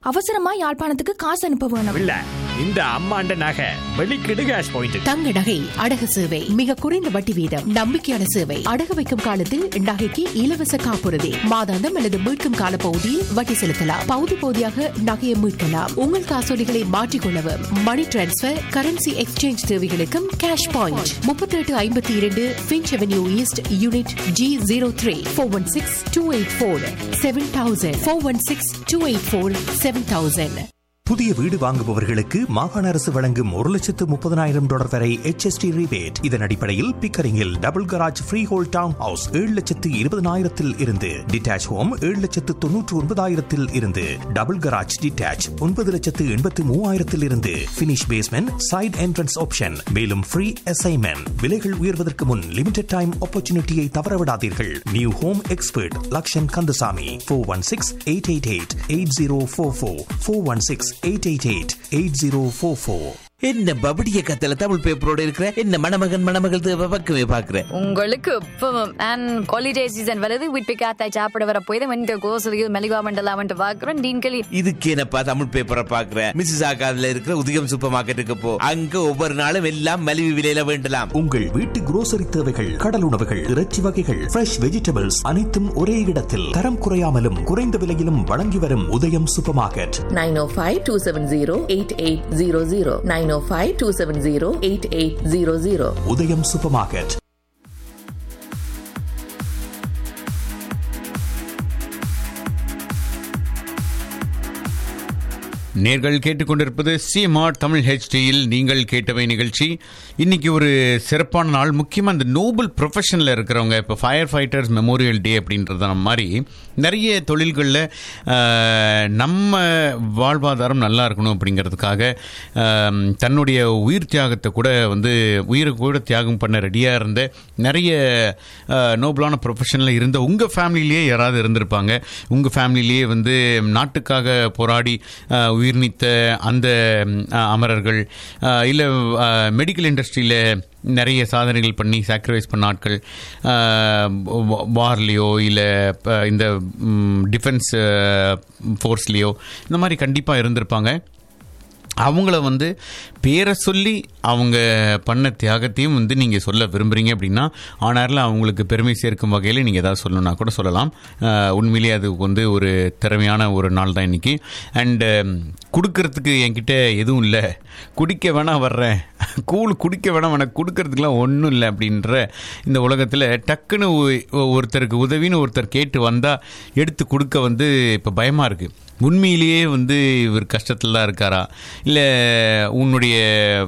அவசரமா யாழ்ப்பாணத்துக்கு காசு அனுப்ப வேணும். இல்ல இந்த அம்மாண்ட நகை வெளிக்கிடு கேஷ் பாயிண்ட். தங்க நகை அடகு சேவை மிக குறைந்த வட்டி வீதம், நம்பிக்கையான சேவை. அடகு வைக்கும் காலத்தில் நகைக்கு இலவச காப்புறுதி, மாதாந்தம் அல்லது மீட்கும் கால பகுதியில் வட்டி செலுத்தலாம். பகுதி பகுதியாக நகையை மீட்கலாம். உங்கள் காசோலிகளை மாற்றிக்கொள்ளவும், மணி டிரான்ஸ்பர், கரன்சி எக்ஸ்சேஞ்ச் தேவைகளுக்கும் cash point. 3852 Finch Avenue East, Unit G03, 416-284-7000, 416-284-7000. புதிய வீடு வாங்குபவர்களுக்கு மாகாண அரசு வழங்கும் $130,000 வரை HST ரிபேட். இதன் அடிப்படையில் பிக்கரிங்கில் double garage free whole down house 7,20,000 இருந்து, டிட்டாச் ஹோம் 7,99,000 இருந்து, டபுள் கராஜ் டிட்டாச் 9,83,000 இருந்து, finish basement side entrance option. மேலும் ஃப்ரீ அசைன்மெண்ட். விலைகள் உயர்வதற்கு முன் லிமிடெட் டைம் ஆப்பர்ச்சுனிட்டியை தவறவிடாதீர்கள். New home expert Lakshan Kandasamy 416-888-8044 416-888-8044. என்ன பபடிய கத்தல தமிழ் பேப்பரோட இருக்கிற என்ன மணமகன் மணமகள் பக்கமே பாக்குற உங்களுக்கு இப்பவும் அண்ட் ஹாலிடே சீசன் வருது. வீட்டு காத்தாய் சாப்பிட வர போய் வந்து கோசலியும் மெலிவா மண்டலாம் வந்து பாக்குறேன். டீன்களி இதுக்கு என்னப்பா தமிழ் பேப்பரை பாக்குற? மிஸ்ஸஸ் ஆகாதுல இருக்கிற உதயம் சூப்பர் மார்க்கெட்டுக்கு போ. அங்க ஒவ்வொரு நாளும் எல்லாம் மலிவு விலையில வேண்டலாம். உங்கள் வீட்டு குரோசரி தேவைகள், கடல் உணவுகள், இறைச்சி வகைகள், ஃப்ரெஷ் வெஜிடபிள்ஸ் அனைத்தும் ஒரே இடத்தில் தரம் குறையாமலும் குறைந்த விலையிலும் வழங்கி வரும் உதயம் சூப்பர் மார்க்கெட். 905-270-8800 905-270-8800. உதயம் சூப்பர் மார்க்கெட். நேர்கள் கேட்டுக்கொண்டிருப்பது சிஎம்ஆர் தமிழ் ஹெச்டியில் நீங்கள் கேட்டவை நிகழ்ச்சி. இன்னைக்கு ஒரு சிறப்பான நாள். முக்கியமாக இந்த நோபல் ப்ரொஃபஷனில் இருக்கிறவங்க, இப்போ ஃபயர் ஃபைட்டர்ஸ் மெமோரியல் டே அப்படின்றத மாதிரி நிறைய தொழில்களில் நம்ம வாழ்வாதாரம் நல்லா இருக்கணும் அப்படிங்கிறதுக்காக தன்னுடைய உயிர் தியாகத்தை கூட உயிரை கூட தியாகம் பண்ண ரெடியாக இருந்த நிறைய நோபலான ப்ரொஃபஷனில் இருந்த உங்கள் ஃபேமிலியிலேயே யாராவது இருந்திருப்பாங்க. உங்கள் ஃபேமிலியிலேயே நாட்டுக்காக போராடி உயிர் நீத்த அந்த அமரர்கள், இல்லை மெடிக்கல் இண்டஸ்ட்ரியில் நிறைய சாதனைகள் பண்ணி சாக்ரிஃபைஸ் பண்ண ஆட்கள், வார்லேயோ இல்லை இந்த டிஃபென்ஸ் ஃபோர்ஸ்லேயோ இந்த மாதிரி கண்டிப்பாக இருந்திருப்பாங்க. அவங்கள பேரை சொல்லி அவங்க பண்ண தியாகத்தையும் நீங்கள் சொல்ல விரும்புகிறீங்க அப்படின்னா ஆனாரில் அவங்களுக்கு பெருமை சேர்க்கும் வகையில் நீங்கள் ஏதாவது சொல்லணுன்னா கூட சொல்லலாம். உண்மையிலேயே அது ஒரு திறமையான ஒரு நாள் தான் இன்றைக்கி. அண்டு கொடுக்கறதுக்கு என்கிட்ட எதுவும் இல்லை, குடிக்க வேணாம் வர்றேன், குடிக்க வேணாம், எனக்கு கொடுக்கறதுக்கெலாம் ஒன்றும் இல்லை அப்படின்ற இந்த உலகத்தில் டக்குன்னு ஒருத்தருக்கு உதவின்னு ஒருத்தர் கேட்டு வந்தால் எடுத்து கொடுக்க இப்போ பயமாக இருக்குது. உண்மையிலேயே இவர் கஷ்டத்தில் தான் இருக்காரா, இல்லை உன்னுடைய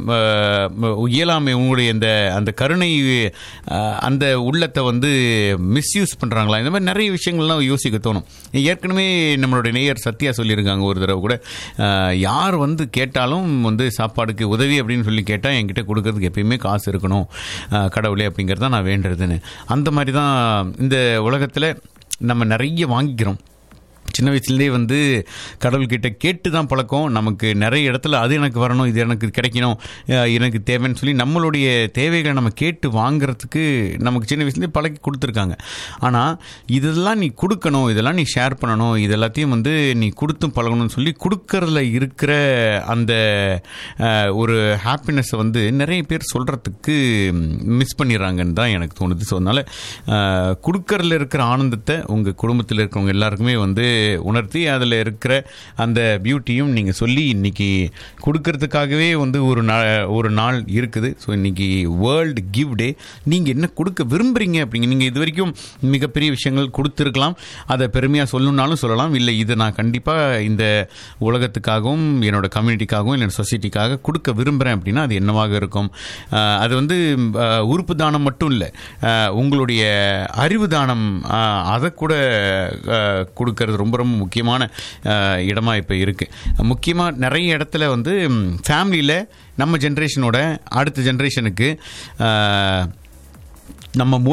இயலாமை, உன்னுடைய அந்த கருணை, அந்த உள்ளத்தை மிஸ்யூஸ் பண்ணுறாங்களா? இந்த மாதிரி நிறைய விஷயங்கள்லாம் யோசிக்க தோணும். ஏற்கனவே நம்மளுடைய நேயர் சத்யா சொல்லியிருக்காங்க ஒரு தடவை கூட, யார் கேட்டாலும் சாப்பாடுக்கு உதவி அப்படின்னு சொல்லி கேட்டால் என்கிட்ட கொடுக்கறதுக்கு எப்பயுமே காசு இருக்கணும் கடவுளே அப்படிங்கிறது தான் நான் வேண்டுறதுன்னு. அந்த மாதிரி தான் இந்த உலகத்தில் நம்ம நிறைய வாங்கிக்கிறோம். சின்ன வயசுலேருந்தே கடவுள்கிட்ட கேட்டு தான் பழக்கம். நமக்கு நிறைய இடத்துல அது எனக்கு வரணும், இது எனக்கு கிடைக்கணும், எனக்கு தேவைன்னு சொல்லி நம்மளுடைய தேவைகளை நம்ம கேட்டு வாங்கிறதுக்கு நமக்கு சின்ன வயசுலேயே பழக்கி கொடுத்துருக்காங்க. ஆனால் இதெல்லாம் நீ கொடுக்கணும், இதெல்லாம் நீ ஷேர் பண்ணணும், இது எல்லாத்தையும் நீ கொடுத்தும் பழகணும்னு சொல்லி கொடுக்கறதுல இருக்கிற அந்த ஒரு ஹாப்பினஸை நிறைய பேர் சொல்கிறதுக்கு மிஸ் பண்ணிடுறாங்கன்னு தான் எனக்கு தோணுது. ஸோ அதனால் கொடுக்கறதுல இருக்கிற ஆனந்தத்தை உங்கள் குடும்பத்தில் இருக்கிறவங்க எல்லாருக்குமே உணர்த்தி அதில் இருக்கிற அந்த பியூட்டியும் நீங்கள் சொல்லி இன்றைக்கி கொடுக்கறதுக்காகவே ஒரு நாள் இருக்குது. ஸோ இன்றைக்கி வேர்ல்டு கிவ் டே. நீங்கள் என்ன கொடுக்க விரும்புகிறீங்க அப்படிங்க, நீங்கள் இது வரைக்கும் மிகப்பெரிய விஷயங்கள் கொடுத்துருக்கலாம், அதை பெருமையாக சொல்லணுன்னாலும் சொல்லலாம். இல்லை இதை நான் கண்டிப்பாக இந்த உலகத்துக்காகவும் என்னோடய கம்யூனிட்டிக்காகவும் என்னோட சொசைட்டிக்காக கொடுக்க விரும்புகிறேன் அப்படின்னா அது என்னவாக இருக்கும்? அது உறுப்பு தானம் மட்டும் இல்லை, உங்களுடைய அறிவு தானம், அதை கூட கொடுக்கறது ரொம்ப ரொம்ப முக்கியமான இடமா இப்போ இருக்குது. முக்கியமாக நிறைய இடத்துல ஃபேமிலியில் நம்ம ஜென்ரேஷனோட அடுத்த ஜென்ரேஷனுக்கு நம்ம மொழி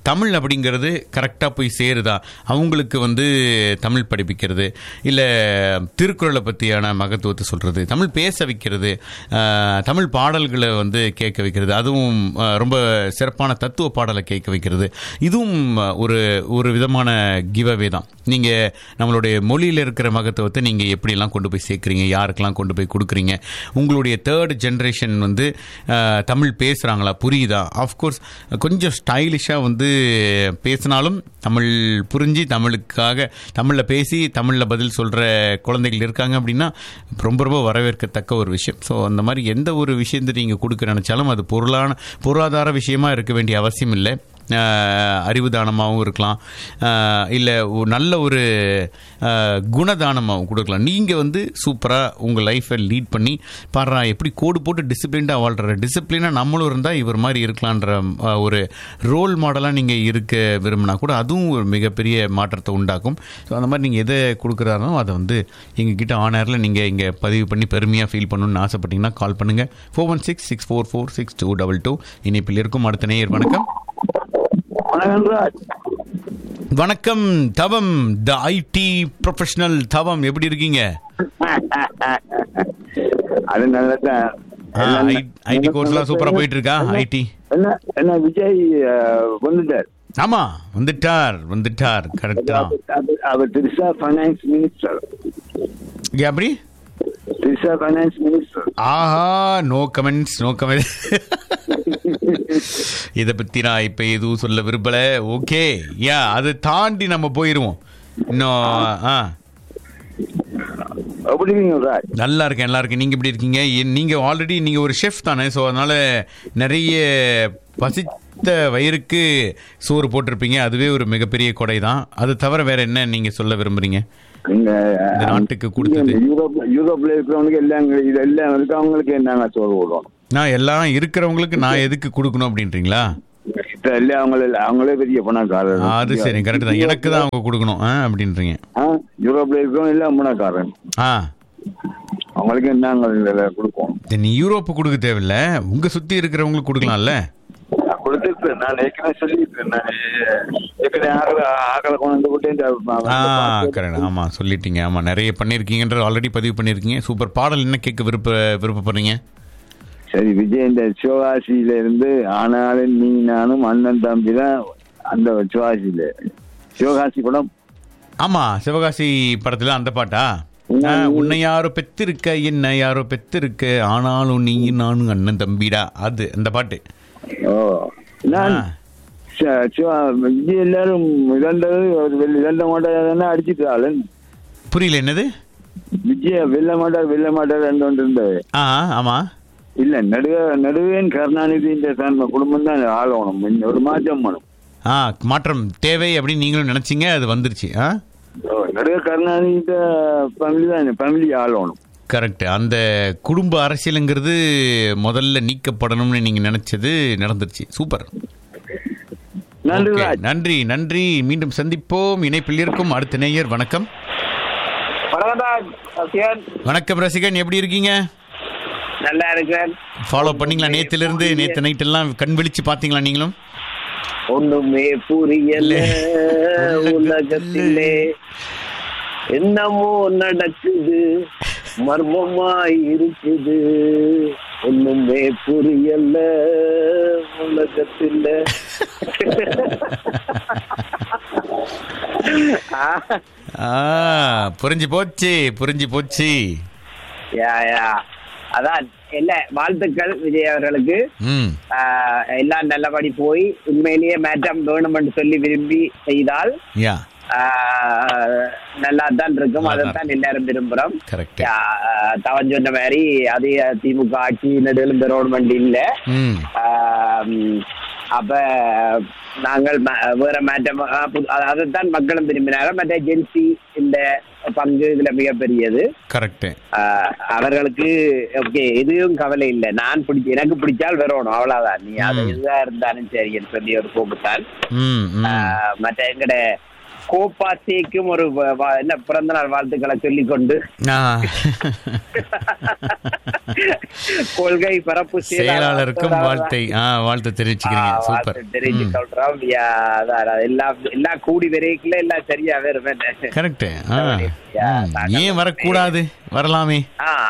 தமிழ் அப்படிங்கிறது கரெக்டாக போய் சேருதா, அவங்களுக்கு வந்து தமிழ் படிப்பிக்கிறது, இல்லை திருக்குறளை பற்றியான மகத்துவத்தை சொல்கிறது, தமிழ் பேச வைக்கிறது, தமிழ் பாடல்களை வந்து கேட்க வைக்கிறது, அதுவும் ரொம்ப சிறப்பான தத்துவ பாடலை கேட்க வைக்கிறது, இதுவும் ஒரு விதமான கிவ்அவே தான். நீங்கள் நம்மளுடைய மொழியில் இருக்கிற மகத்துவத்தை நீங்கள் எப்படிலாம் கொண்டு போய் சேர்க்குறீங்க, யாருக்கெல்லாம் கொண்டு போய் கொடுக்குறீங்க, உங்களுடைய தேர்ட் ஜென்ரேஷன் வந்து தமிழ் பேசுகிறாங்களா, புரியுதா? ஆஃப்கோர்ஸ் கொஞ்சம் ஸ்டைலிஷாக வந்து பேசினாலும் தமிழ் புரிஞ்சு தமிழுக்காக தமிழில் பேசி தமிழில் பதில் சொல்கிற குழந்தைகள் இருக்காங்க அப்படின்னா ரொம்ப ரொம்ப வரவேற்கத்தக்க ஒரு விஷயம். ஸோ அந்த மாதிரி எந்த ஒரு விஷயத்தை நீங்கள் கொடுக்க நினச்சாலும் அது பொருளாதார விஷயமா இருக்க வேண்டிய அவசியம் இல்லை. அறிவுதானமாகவும் இருக்கலாம், இல்லை நல்ல ஒரு குணதானமாகவும் கொடுக்கலாம். நீங்கள் வந்து சூப்பராக உங்கள் லைஃப்பை லீட் பண்ணி பாடுறா எப்படி கோடு போட்டு டிசிப்ளின்டாக வாழ்கிற, டிசிப்ளினாக நம்மளும் இருந்தால் இவர் மாதிரி இருக்கலான்ற ஒரு ரோல் மாடலாக நீங்கள் இருக்க விரும்பினா கூட அதுவும் ஒரு மிகப்பெரிய மாற்றத்தை உண்டாக்கும். ஸோ அந்த மாதிரி நீங்கள் எதை கொடுக்குறாரோ அதை வந்து எங்ககிட்ட ஆனரில் நீங்கள் இங்கே பதிவு பண்ணி பெருமையாக ஃபீல் பண்ணணும்னு ஆசைப்பட்டீங்கன்னா கால் பண்ணுங்கள். 416-644-6222. இணைப்பில் இருக்கும் அடுத்த நேயர். வணக்கம். வணக்கம் தவம், த ஐடி ப்ரொஃபஷனல் தவம், எப்படி இருக்கீங்க? அது நல்லதான். ஐடி கோர்ஸ்லாம் சூப்பரா போயிட்டு இருக்கா? ஐடி என்ன விஜய் வந்துட்டார்? ஆமா, வந்துட்டார் கரெக்டா. அவர் திரிஷா ஃபைனான்ஸ் மினிஸ்டர். எப்படி திரிஷா ஃபைனான்ஸ் மினிஸ்டர்? ஆஹா, நோ கமெண்ட்ஸ். இதை பத்தி நான் இப்ப எதுவும் சொல்ல விரும்பல. ஓகே, யா, அதை தாண்டி நம்ம போயிருவோம் இன்னும். நல்லா இருக்கேன். நீங்க எப்படி இருக்கீங்க? நீங்க ஆல்ரெடி நீங்க ஒரு ஷெஃப் தானே, ஸோ அதனால நிறைய பசித்த வயிறுக்கு சோறு போட்டிருப்பீங்க. அதுவே ஒரு மிகப்பெரிய கொடை தான். அது தவிர வேற என்ன நீங்க சொல்ல விரும்புறீங்க இந்த நாட்டுக்கு கொடுத்தது? யூரோப்ல இருக்கிறவங்களுக்கு எல்லாம் இதெல்லாம் இருக்கு, அவங்களுக்கு என்னங்க சோறு போடுவோம்? நான் எல்லாம் இருக்கிறவங்களுக்கு நான் எதுக்கு கொடுக்கணும் அப்படின்றீங்களா? அவங்களே பெரிய பணக்காரர். அது சரி, கரெக்ட் தான். எனக்கு தான் அவங்க கொடுக்கணும் அப்படின்றீங்க. யூரோப்ல இருக்கிறவங்க எல்லாம் பணக்காரன், அவங்களுக்கு என்ன கொடுப்போம்? நீ யூரோப்பு கொடுக்க தேவையில்ல, உங்க சுத்தி இருக்கிறவங்களுக்கு கொடுக்கலாம்ல. கொடுத்துருக்கேன் நான் ஏற்கனவே சொல்லியிருக்கேன். ஆமா சொல்லிட்டீங்க. ஆமா, நிறைய பண்ணிருக்கீங்கன்ற ஆல்ரெடி பதிவு பண்ணிருக்கீங்க. சூப்பர். பாடல் என்ன கேட்க விருப்பப்படுறீங்க? சரி, விஜய் இந்த சிவகாசியில இருந்து ஆனாலும் நீ நானும் அண்ணன் தம்பி தான். அந்த சிவகாசி படம். ஆமா, சிவகாசி படத்துல அந்த பாட்டா? உன்னை யாரோ பெத்திருக்க, என்ன யாரோ பெத்திருக்க, ஆனாலும் நீ நானும் அண்ணன் தம்பிடா, அது அந்த பாட்டு. ஓ, விஜய் எல்லாரும் வெல்ல மாட்டார் அடிச்சுட்டு. புரியல, என்னது? விஜய் வெல்ல மாட்டார் இருந்தது. ஆமா, இல்ல நடுவேன் கருணாநிதி குடும்பம் தான் ஆளணும். ஒரு மாற்றம் வேணும். மாற்றம் தேவை அப்படின்னு நீங்களும் நினைச்சீங்க, அது வந்துருச்சு. நடுவே கருணாநிதி ஃபேமிலி ஆளணும். கரெக்ட். அந்த குடும்ப அரசியலுங்கிறது முதல்ல நீக்கப்படணும்னு நீங்க நினைச்சது நடந்துருச்சு. சூப்பர். நன்றி. மீண்டும் சந்திப்போம். இணைப்பில் இருக்கும் அடுத்த நேயர். வணக்கம். வணக்கம் ரசிகன், எப்படி இருக்கீங்க? நல்லா இருக்கேன். ஃபாலோ பண்ணீங்களா நேத்து நைட் எல்லாம் கண் விழிச்சு பாத்தீங்களா நீங்களும்? ஒண்ணுமே புரியல உலகத்திலே, என்னமோ நடக்குது, மர்மமாய் இருக்குது, ஒண்ணுமே புரியல உலகத்திலே. புரிஞ்சு போச்சு. அதான் இல்ல, வாழ்த்துக்கள் விஜய் அவர்களுக்கு. எல்லாம் நல்லபடி போய் உண்மையிலேயே மேட்டம் வேணும்னு சொல்லி விரும்பி செய்தால் நல்லா தான் இருக்கும். அதைத்தான் எல்லாரும் விரும்புறோம். தவன் சொன்ன மாதிரி அதே திமுக ஆட்சி நடுவில் கவர்மெண்ட் இல்ல. அப்ப நாங்கள் வேற மாற்றம், அதைத்தான் மக்களும் விரும்பினாங்க. மற்ற ஏஜென்சி இந்த பங்கு இதுல மிகப்பெரியது. அவர்களுக்கு ஓகே, எதுவும் கவலை இல்லை. எனக்கு பிடிச்சால் வரணும், அவ்வளவுதான். நீ அது எதுதான் இருந்தாலும் சரி சொல்லி ஒரு போக்குத்தான். மற்ற எங்கட கோப்பாசேக்கும் ஒரு என்ன பிறந்த நாள் வாழ்த்துக்களை சொல்லிக்கொண்டு கொள்கை பரப்பு செயலாளருக்கும் வாழ்த்து தெரிவிச்சுக்கிறீங்க. சொல்றோம் எல்லாம் கூடி வரைக்குள்ள எல்லாம் சரியா வேறுமே. கரெக்ட். ஏன் வரக்கூடாது, வரலாமே.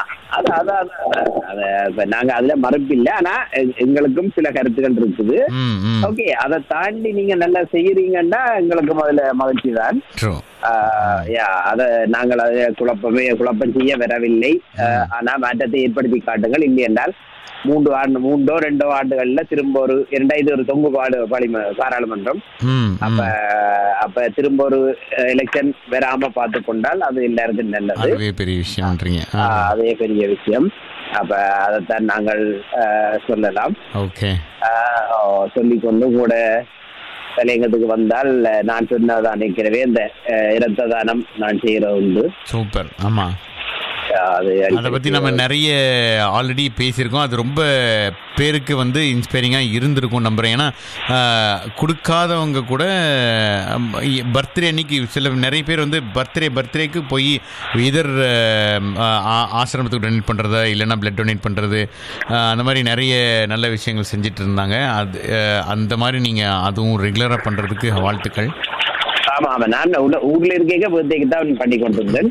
நாங்க அதுல மறுப்பு இல்லை, ஆனா எங்களுக்கும் சில கருத்துக்கள் இருக்குது. ஓகே, அதை தாண்டி நீங்க நல்லா செய்யறீங்கன்னா எங்களுக்கு முதல்ல மகிழ்ச்சி தான். அத நாங்கள் அதை குழப்பம் செய்ய வரவில்லை. ஆனா மாற்றத்தை ஏற்படுத்தி காட்டுங்கள். இல்லை என்றால் 2 ஆண்டுகள்ல திரும்ப ஒரு 2 ஒரு தொங்கு பாராளுமன்றம், அப்ப திரும்ப ஒரு எலெக்ஷன் வராம பார்த்து கொண்டால் அது எல்லாருக்கும் நல்லது. அதே பெரிய விஷயம். அப்ப அதைத்தான் நாங்கள் சொல்லலாம். ஓகே, சொல்லிக்கொண்டு கூட தலையங்கத்துக்கு வந்தால் நான் சொன்னதான் நினைக்கிறவே இந்த இரத்த தானம் நான் செய்யறது உண்டு. சூப்பர். ஆமா, அதை பற்றி நம்ம நிறைய ஆல்ரெடி பேசியிருக்கோம். அது ரொம்ப பேருக்கு வந்து இன்ஸ்பைரிங்காக இருந்திருக்கும் நம்புகிறேன். ஏன்னா கொடுக்காதவங்க கூட பர்த்டே அன்னைக்கு நிறைய பேர் வந்து பர்த்டேக்கு போய் இதர் ஆசிரமத்துக்கு டொனேட் பண்ணுறதா இல்லைன்னா பிளட் டொனேட் பண்ணுறது, அந்த மாதிரி நிறைய நல்ல விஷயங்கள் செஞ்சுட்டு இருந்தாங்க. அது அந்த மாதிரி நீங்கள் அதுவும் ரெகுலராக பண்ணுறதுக்கு வாழ்த்துக்கள். ஆமாம் ஆமாம், நான் ஊரில் இருக்க பர்த்டேக்கு தான் பண்ணி கொண்டு இருந்தேன்.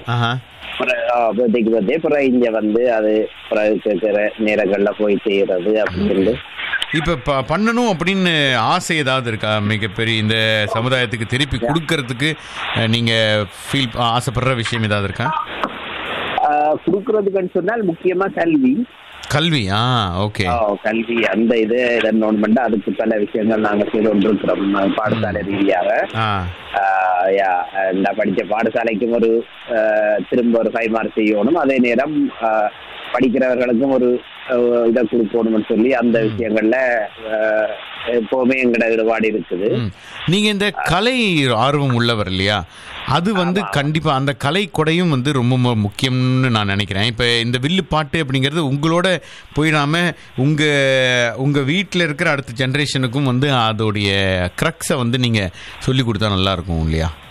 இங்க வந்து அது நேரங்கள்ல போய் செய்யறது அப்படின்னு இப்ப பண்ணணும் அப்படின்னு ஆசை ஏதாவது இருக்கா? மிகப்பெரிய இந்த சமுதாயத்துக்கு திருப்பி கொடுக்கறதுக்கு நீங்க ஃபீல் ஆசைப்படுற விஷயம் ஏதாவது இருக்கா? கொடுக்கறதுக்குன்னு சொன்னால் முக்கியமா கல்வி. ஓகே, கல்வி அந்த இது அதுக்கு பல விஷயங்கள் நாங்க செய்து கொண்டிருக்கிறோம் பாடசாலை ரீதியாக. படிச்ச பாடசாலைக்கும் ஒரு திரும்ப ஒரு கைமாறு செய்யணும், அதே நேரம் படிக்கிறவர்களுக்கும் ஒரு இதை கொடுக்கணும்னு சொல்லி அந்த விஷயங்கள்ல எப்பவுமே எங்கட ஈடுபாடு இருக்குது. நீங்க இந்த கலை ஆர்வம் உள்ளவர் இல்லையா? அது வந்து கண்டிப்பா அந்த கலை கொடையும் வந்து ரொம்ப முக்கியம்னு நான் நினைக்கிறேன். இப்ப இந்த வில்லு பாட்டு அப்படிங்கிறது உங்களோட போயிடாம உங்க வீட்டில் இருக்கிற அடுத்த ஜெனரேஷனுக்கும் வந்து அதோடைய கிரக்ஸை வந்து நீங்க சொல்லி கொடுத்தா நல்லா இருக்கும் இல்லையா?